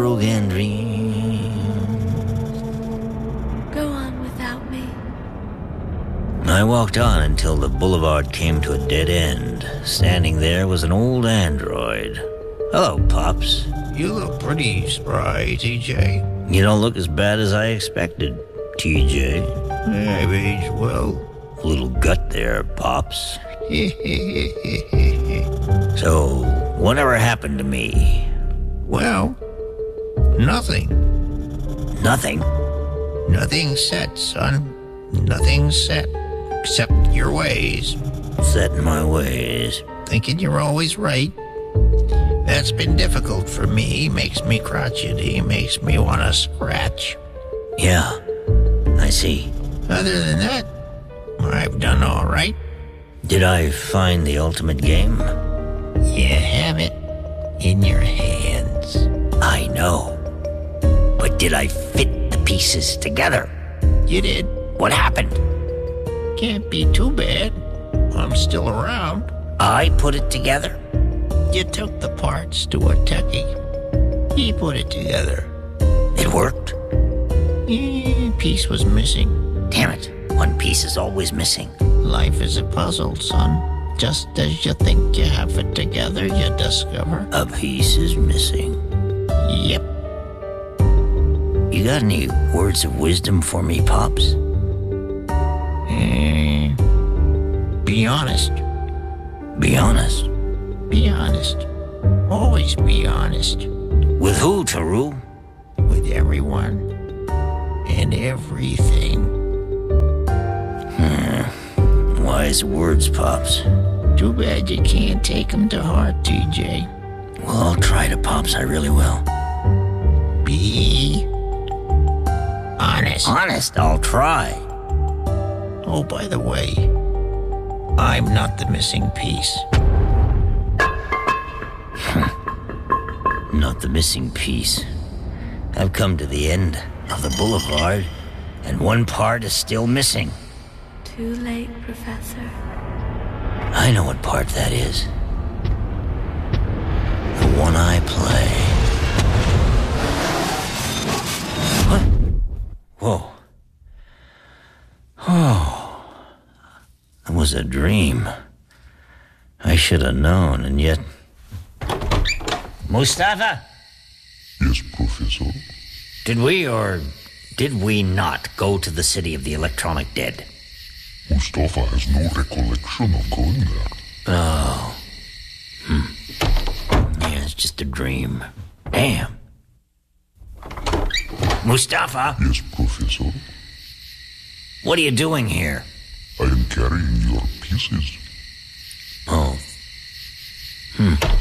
Broken dream. Go on without me. I walked on until the boulevard came to a dead end. Standing there was an old android. Hello, Pops. You look pretty spry, TJ. You don't look as bad as I expected, TJ. I've aged well. A little gut there, Pops. So, whatever happened to me? Well, nothing. Nothing? Nothing's set, son. Nothing's set. Except your ways. Set in my ways. Thinking you're always right. That's been difficult for me. Makes me crotchety. Makes me want to scratch. Yeah, I see. Other than that, I've done all right. Did I find the ultimate game? You have it in your hands. I know. But did I fit the pieces together? You did. What happened? Can't be too bad. I'm still around. I put it together? You took the parts to a techie. He put it together. It worked? Piece was missing. Damn it. One piece is always missing. Life is a puzzle, son. Just as you think you have it together, you discover a piece is missing. Yep. You got any words of wisdom for me, Pops? Be honest. Be honest? Be honest. Always be honest. With who, Taru? With everyone. And everything. Wise words, Pops. Too bad you can't take them to heart, TJ. Well, I'll try to, Pops. I really will. Be honest. Honest, I'll try. Oh, by the way, I'm not the missing piece. Not the missing piece. I've come to the end of the boulevard, and one part is still missing. Too late, Professor. I know what part that is. The one I play. What? Whoa. Oh. That was a dream. I should have known, and yet... Mustafa? Yes, Professor? Did we or did we not go to the city of the electronic dead? Mustafa has no recollection of going there. Oh. Yeah, it's just a dream. Damn. Mustafa? Yes, Professor? What are you doing here? I am carrying your pieces. Oh.